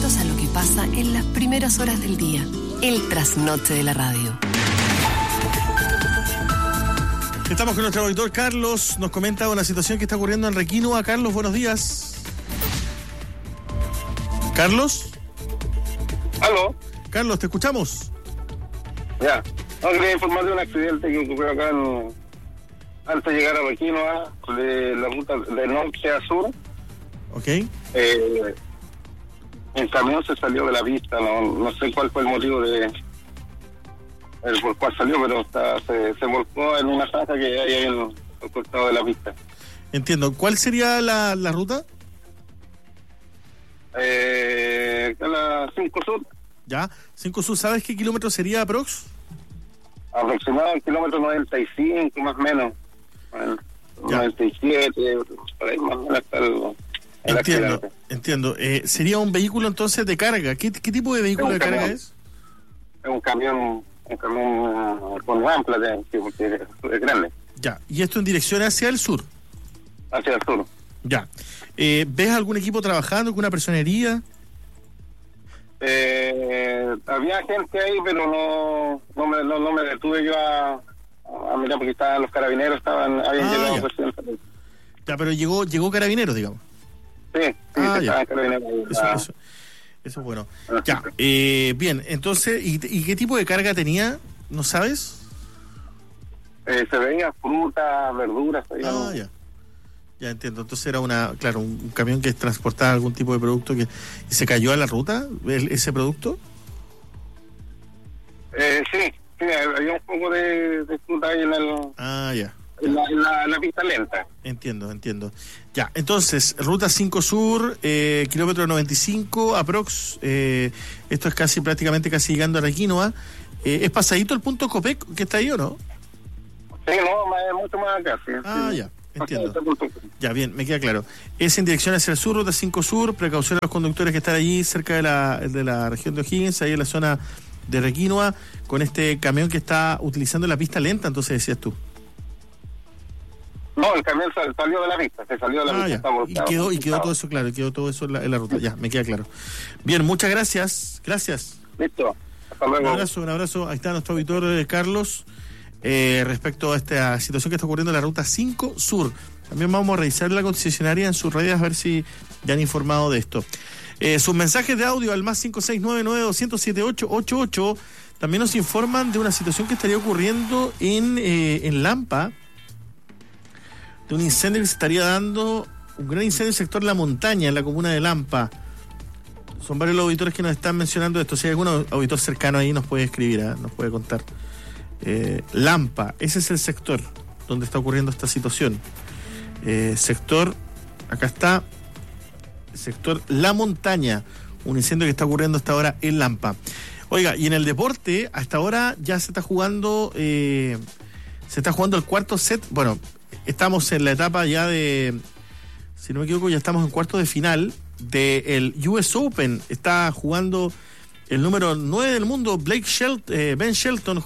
atentos a lo que pasa en las primeras horas del día. El trasnoche de la radio. Estamos con nuestro auditor Carlos, nos comenta una situación que está ocurriendo en Requinoa. Carlos, buenos días. ¿Carlos? ¿Aló? Carlos, te escuchamos. Ya. No, quería informar de un accidente que ocurrió acá antes de llegar a Requinoa, de la ruta de norte a sur. Ok. El camión se salió de la pista, no sé cuál fue el motivo por cuál salió, pero se volcó en una zanja que hay ahí en el costado de la pista. Entiendo. ¿Cuál sería la ruta? La 5 Sur. Ya. 5 Sur, ¿sabes qué kilómetro sería aprox? Aproximado al kilómetro 95, más o menos. 97, por ahí más o menos hasta Entiendo. ¿Sería un vehículo entonces de carga? ¿Qué tipo de vehículo de carga es? Es un camión con rampa, porque es grande. Ya. ¿Y esto en dirección hacia el sur? Hacia el sur. Ya. ¿Ves algún equipo trabajando, alguna personería? Había gente ahí, pero no me detuve yo a mirar porque estaban los carabineros, habían llegado ya. Recién. Ya, pero llegó carabineros, digamos. Sí, ya. carabineros. Eso es bueno. Ya, bien, entonces, ¿y qué tipo de carga tenía? ¿No sabes? Se veía fruta, verduras. Ya entiendo. Entonces era un camión que transportaba algún tipo de producto y se cayó a la ruta, ese producto. Sí, había un poco de fruta ahí en la pista lenta. Entiendo. Ya, entonces, ruta 5 Sur, kilómetro 95, aprox, esto es prácticamente llegando a Requinoa. ¿Es pasadito el punto Copec que está ahí o no? Sí, no, mucho más acá, sí. Ya, entiendo. Ya, bien, me queda claro. Es en dirección hacia el sur, ruta 5 Sur, precaución a los conductores que están allí cerca de la región de O'Higgins, ahí en la zona de Requinoa, con este camión que está utilizando la pista lenta, entonces decías tú. No, el camión salió de la pista, y quedó todo eso claro, quedó todo eso en la ruta, ya, me queda claro. Bien, muchas gracias. Listo, hasta luego. Un abrazo, ahí está nuestro auditor Carlos, respecto a esta situación que está ocurriendo en la ruta 5 Sur. También vamos a revisar la concesionaria en sus redes a ver si ya han informado de esto. Sus mensajes de audio al más 56992078888 también nos informan de una situación que estaría ocurriendo en Lampa, de un incendio que se estaría dando, un gran incendio en el sector La Montaña, en la comuna de Lampa. Son varios los auditores que nos están mencionando esto. Si hay algún auditor cercano ahí, nos puede escribir, nos puede contar. Lampa, ese es el sector donde está ocurriendo esta situación. Acá está, sector La Montaña, un incendio que está ocurriendo hasta ahora en Lampa. Oiga, y en el deporte, hasta ahora ya se está jugando el cuarto set. Bueno, estamos en la etapa ya si no me equivoco, ya estamos en cuartos de final del US Open. Está jugando el número 9 del mundo, Ben Shelton,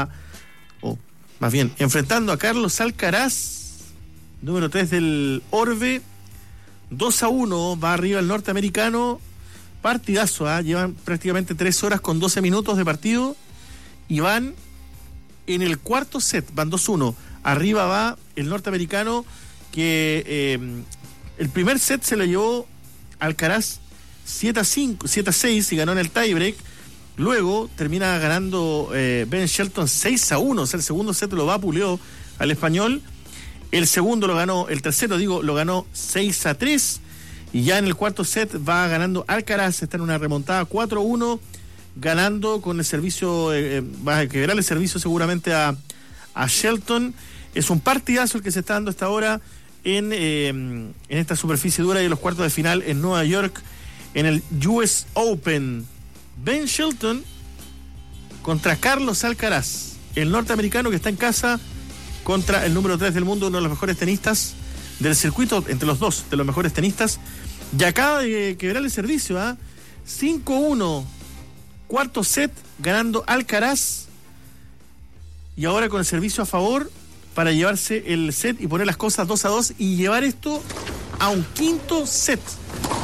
enfrentando a Carlos Alcaraz, número 3 del Orbe. 2-1, va arriba el norteamericano. Partidazo, llevan prácticamente 3 horas con 12 minutos de partido y van en el cuarto set, van 2-1. Arriba va el norteamericano que el primer set se lo llevó Alcaraz 7-6 y ganó en el tiebreak. Luego termina ganando Ben Shelton 6-1, o sea, el segundo set lo vapuleó al español. El tercero lo ganó 6-3. Y ya en el cuarto set va ganando Alcaraz, está en una remontada 4-1, ganando con el servicio, va a quebrar el servicio seguramente a Shelton. Es un partidazo el que se está dando hasta ahora en esta superficie dura y en los cuartos de final en Nueva York, en el US Open. Ben Shelton contra Carlos Alcaraz, el norteamericano que está en casa, contra el número 3 del mundo, uno de los mejores tenistas del circuito, entre los dos de los mejores tenistas, y acaba de quebrar el servicio, 5-1, cuarto set, ganando Alcaraz, y ahora con el servicio a favor para llevarse el set y poner las cosas 2-2 y llevar esto a un quinto set.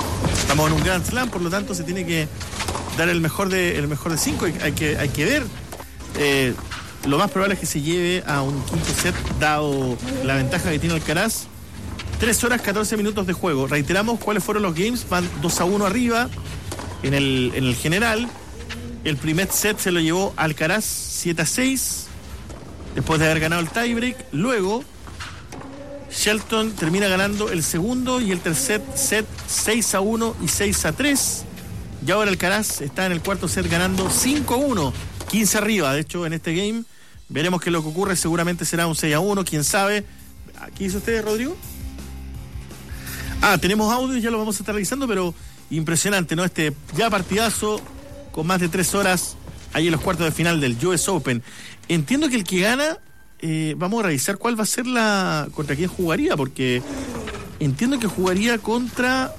Estamos en un Grand Slam, por lo tanto se tiene que dar el mejor de 5. Hay que ver. Lo más probable es que se lleve a un quinto set, dado la ventaja que tiene Alcaraz. 3 horas 14 minutos de juego. Reiteramos cuáles fueron los games. Van 2-1 arriba en el general. El primer set se lo llevó Alcaraz 7-6, después de haber ganado el tiebreak. Luego Shelton termina ganando el segundo y el tercer set 6-1 y 6-3. Y ahora Alcaraz está en el cuarto set ganando 5-1, 15 arriba. De hecho, en este game veremos que lo que ocurre seguramente será un 6-1, quién sabe. ¿Qué dice usted, Rodrigo? Tenemos audio, ya lo vamos a estar revisando, pero impresionante, ¿no? Ya partidazo con más de 3 horas ahí en los cuartos de final del US Open. Entiendo que el que gana, vamos a revisar cuál va a ser contra quién jugaría, porque entiendo que jugaría contra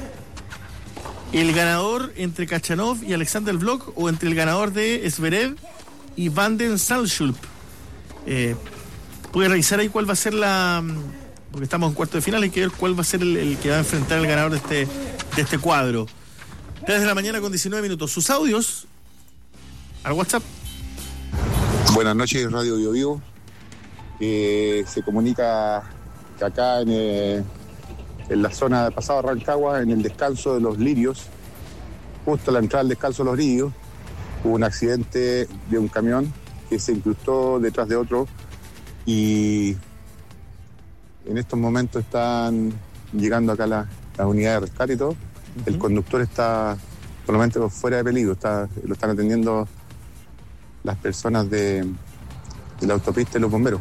el ganador entre Khachanov y Alexander Blok, o entre el ganador de Zverev y Van den Zandschulp. Puede revisar ahí cuál va a ser porque estamos en cuarto de final, hay que ver cuál va a ser el que va a enfrentar al ganador de este cuadro. 3 de la mañana con 19 minutos. Sus audios al WhatsApp. Buenas noches, Radio Bio Vivo. Se comunica que acá en la zona de Pasado Rancagua, en el descanso de los Lirios, justo a la entrada del descanso de los Lirios, hubo un accidente de un camión que se incrustó detrás de otro, y en estos momentos están llegando acá las unidades de rescate y todo. El conductor está solamente fuera de peligro, lo están atendiendo las personas de la autopista y los bomberos.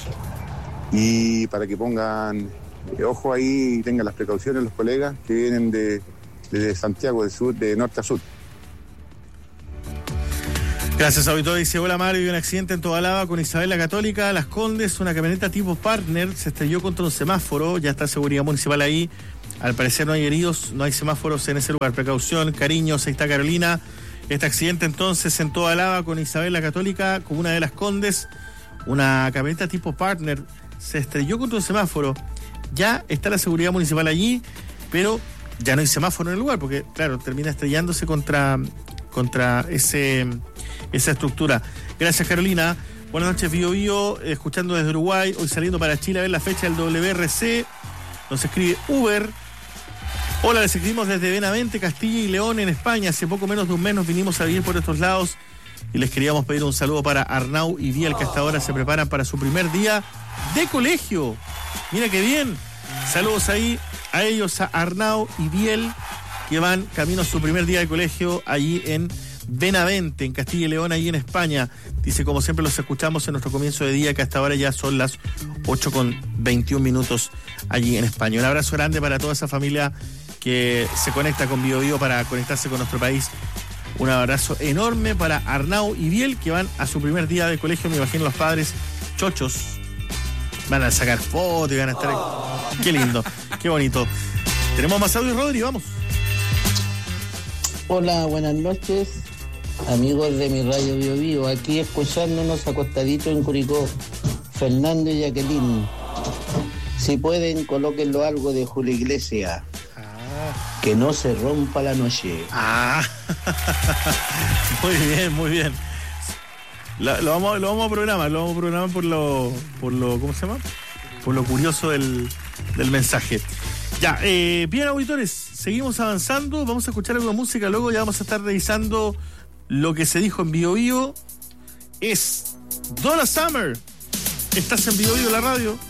Y para que pongan ojo ahí y tengan las precauciones los colegas que vienen desde Santiago del Sur, de norte a sur. Gracias, auditor. Dice: hola Mario, un accidente en Tobalaba con Isabel la Católica, Las Condes, una camioneta tipo Partner se estrelló contra un semáforo, ya está seguridad municipal ahí, al parecer no hay heridos, no hay semáforos en ese lugar, precaución, cariños, ahí está Carolina. Este accidente entonces en Tobalaba con Isabel la Católica, comuna de Las Condes, una camioneta tipo Partner se estrelló contra un semáforo, ya está la seguridad municipal allí, pero ya no hay semáforo en el lugar, porque claro, termina estrellándose contra esa estructura. Gracias, Carolina. Buenas noches, Bio Bio, escuchando desde Uruguay, hoy saliendo para Chile a ver la fecha del WRC. Nos escribe Uber. Hola, les escribimos desde Benavente, Castilla y León, en España. Hace poco menos de un mes nos vinimos a vivir por estos lados y les queríamos pedir un saludo para Arnau y Biel, que hasta ahora se preparan para su primer día de colegio. Mira qué bien. Saludos ahí a ellos, a Arnau y Biel, que van camino a su primer día de colegio allí en Benavente, en Castilla y León, ahí en España. Dice: como siempre los escuchamos en nuestro comienzo de día, que hasta ahora ya son las 8:21 allí en España. Un abrazo grande para toda esa familia que se conecta con Bio Bio para conectarse con nuestro país. Un abrazo enorme para Arnau y Biel, que van a su primer día de colegio. Me imagino los padres chochos van a sacar fotos y van a estar... Qué lindo, qué bonito. Tenemos más audio, Rodri, vamos. Hola, buenas noches, amigos de mi Radio Bio Bio, aquí escuchándonos acostaditos en Curicó. Fernando y Jacqueline, si pueden, colóquenlo algo de Julio Iglesias. Que no se rompa la noche. Muy bien, muy bien. Lo vamos a programar por lo ¿cómo se llama? Por lo curioso del mensaje. Ya, bien, auditores, seguimos avanzando, vamos a escuchar algo de música, luego ya vamos a estar revisando lo que se dijo en Bio Bio. Es Donna Summer. Estás en Bio Bio, la radio.